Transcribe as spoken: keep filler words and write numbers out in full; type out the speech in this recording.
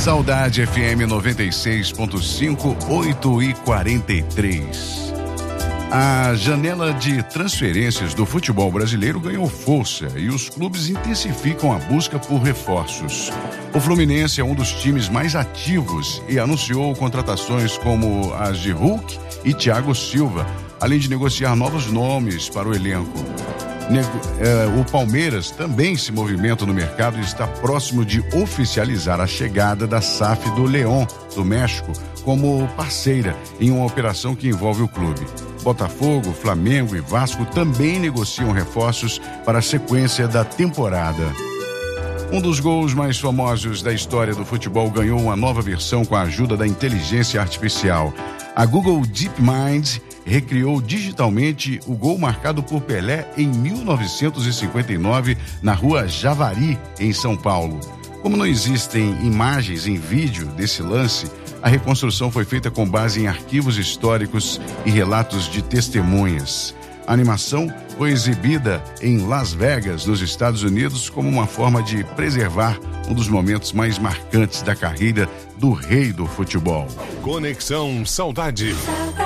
Saudade F M noventa e seis ponto cinco, oito e quarenta e três. A janela de transferências do futebol brasileiro ganhou força e os clubes intensificam a busca por reforços. O Fluminense é um dos times mais ativos e anunciou contratações como as de Hulk e Thiago Silva, além de negociar novos nomes para o elenco. O Palmeiras também se movimenta no mercado e está próximo de oficializar a chegada da S A F do León, do México, como parceira em uma operação que envolve o clube. Botafogo, Flamengo e Vasco também negociam reforços para a sequência da temporada. Um dos gols mais famosos da história do futebol ganhou uma nova versão com a ajuda da inteligência artificial. A Google DeepMind recriou digitalmente o gol marcado por Pelé em mil novecentos e cinquenta e nove na rua Javari, em São Paulo. Como não existem imagens em vídeo desse lance, a reconstrução foi feita com base em arquivos históricos e relatos de testemunhas. A animação foi exibida em Las Vegas, nos Estados Unidos, como uma forma de preservar um dos momentos mais marcantes da carreira do rei do futebol. Conexão Saudade.